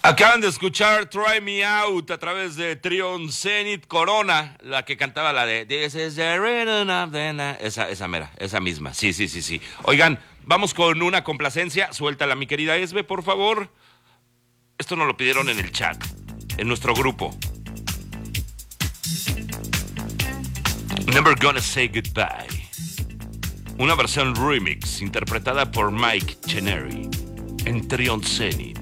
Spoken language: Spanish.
Acaban de escuchar Try Me Out a través de Trion Zenith Corona, la que cantaba la de This is the rhythm of the night. Esa mera, esa misma. Sí, sí, sí, sí. Oigan, vamos con una complacencia. Suéltala, mi querida Esbe, por favor. Esto nos lo pidieron en el chat, en nuestro grupo. Never Gonna Say Goodbye. Una versión remix interpretada por Mike Chenery en Trion Zenith.